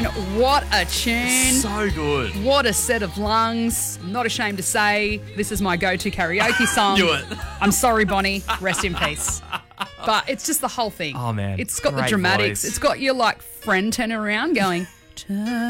what a tune. So good. What a set of lungs. I'm not ashamed to say this is my go-to karaoke song. Do it. I'm sorry, Bonnie. Rest in peace. But it's just the whole thing. Oh, man. It's got the Great dramatics. voice. It's got your, friend turning around going, turn